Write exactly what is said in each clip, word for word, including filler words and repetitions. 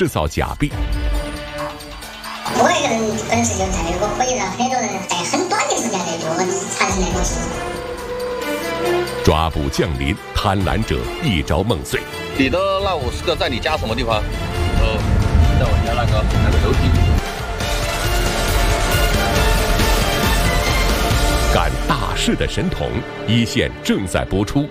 制造假币。 我一个人本事就在于我可以让很多人在很短的时间内就产生那种事。 抓捕降临，贪婪者一朝梦碎。 你的那五十个在你家什么地方？呃，在我家那个那个楼梯。 干大事的神童，一线正在播出。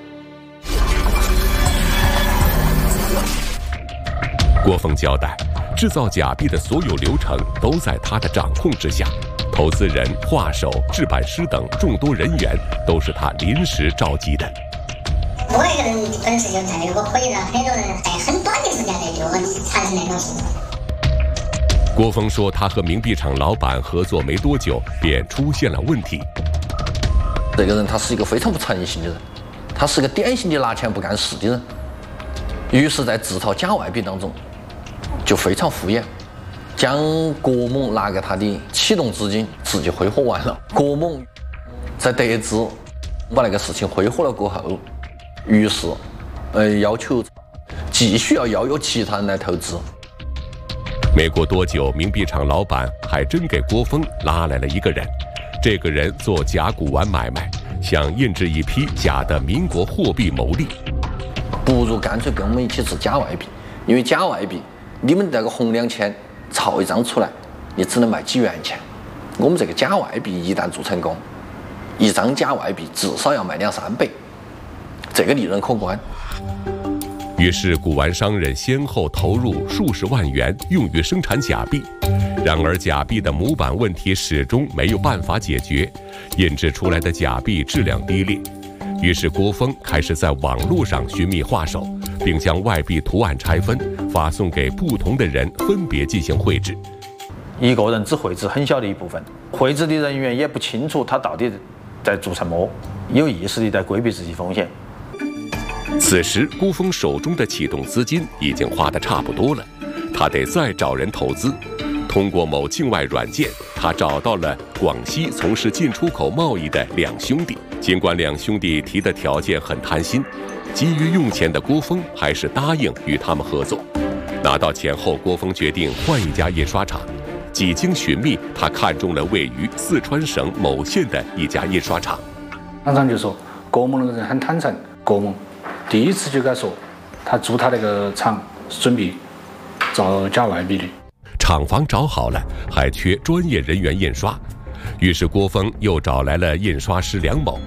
郭峰交代，制造假币的所有流程都在他的掌控之下，投资人、画手、制版师等众多人员都是他临时召集的。 我一个人本事就在于我可以让很多人在很短的时间内就产生那种事。 郭峰说，他和冥币厂老板合作没多久，便出现了问题。 这个人他是一个非常不诚信的人，他是个典型的拿钱不干事的人。于是，在制造假外币当中，就非常敷衍，将郭某拿给他的启动资金自己挥霍完了。郭某在得知把那个事情挥霍了过后，于是，呃，要求继续要邀约其他人来投资。 没过多久，冥币厂老板还真给郭峰拉来了一个人。这个人做假古玩买卖，想印制一批假的民国货币牟利。 不如干脆跟我们一起制假外币，因为假外币，你们那个红两千抄一张出来，你只能卖几元钱。我们这个假外币一旦做成功，一张假外币至少要卖两三倍，这个利润可观。 于是，古玩商人先后投入数十万元用于生产假币。然而，假币的模板问题始终没有办法解决，印制出来的假币质量低劣。于是，郭峰开始在网络上寻觅画手，并将外币图案拆分，发送给不同的人分别进行绘制。 一个人只绘制很小的一部分，绘制的人员也不清楚他到底在做什么，有意识地在规避自己风险。 此时，郭峰手中的启动资金已经花得差不多了，他得再找人投资。通过某境外软件，他找到了广西从事进出口贸易的两兄弟。尽管两兄弟提的条件很贪心，急于用钱的郭峰还是答应与他们合作。拿到钱后，郭峰决定换一家印刷厂。几经寻觅，他看中了位于四川省某县的一家印刷厂。 厂长就说，郭某那个人很坦诚，郭某第一次就跟他说，他租他那个厂准备造假外币的。 厂房找好了，还缺专业人员印刷，于是郭峰又找来了印刷师梁某。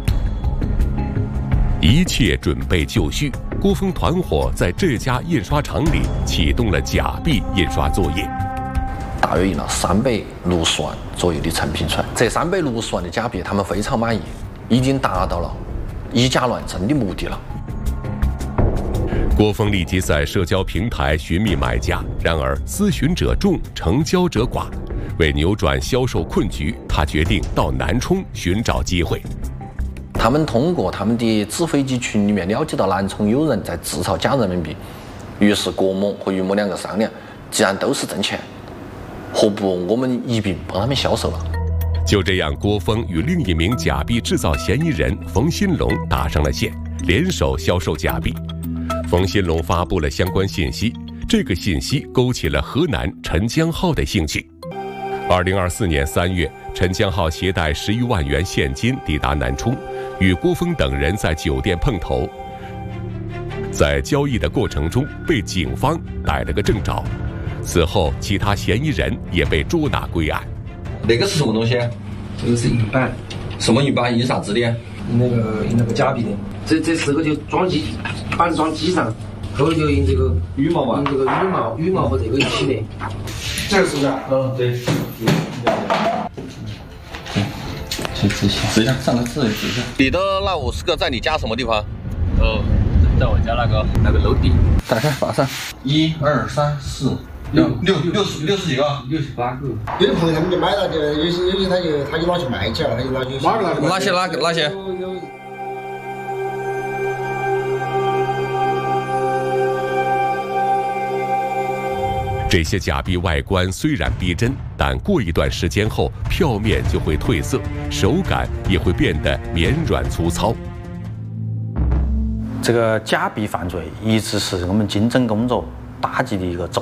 一切准备就绪，郭峰团伙在这家印刷厂里启动了假币印刷作业。 大约印了三百六十万左右的成品出来，这三百六十万的假币他们非常满意，已经达到了以假乱真的目的了。 郭峰立即在社交平台寻觅买家，然而咨询者众，成交者寡。为扭转销售困局，他决定到南充寻找机会。 他们通过他们的纸飞机群里面了解到南充有人在制造假人民币，于是郭某和于某两个商量，既然都是挣钱，何不我们一并帮他们销售了？ 就这样，郭峰与另一名假币制造嫌疑人冯新龙搭上了线，联手销售假币。冯新龙发布了相关信息，这个信息勾起了河南陈江浩的兴趣。二零二四年三月，陈江浩携带十余万元现金抵达南充，与郭峰等人在酒店碰头。在交易的过程中，被警方逮了个正着。此后，其他嫌疑人也被捉拿归案。 那个是什么东西？ 这个是银板。 什么银板？印啥子的？ 印那个印那个假币的。这这四个就装机，板子装机上，后头就印这个羽毛嘛， 印这个羽毛，羽毛和这个一起的。这个是不是？ 嗯，对。 去指一下，指一下，上个字指一下。 你的那五十个在你家什么地方？呃，在我家那个那个楼底。 打开法上，一二三四。六六六十六十几个， 六十八个。 有的朋友他们就买了，就有些有些他就他就拿去卖去了，他就拿去。 哪些哪哪些？ 有。 这些假币外观虽然逼真，但过一段时间后，票面就会褪色，手感也会变得绵软粗糙。 这个假币犯罪一直是我们经侦工作打击的一个重